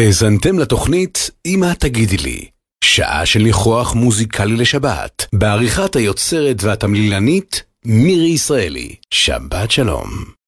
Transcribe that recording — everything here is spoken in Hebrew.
האזנתם לתוכנית אמא תגידי לי, שעה של ניחוח מוזיקלי לשבת, בעריכת היוצרת והתמלילנית מירי ישראלי. שבת שלום.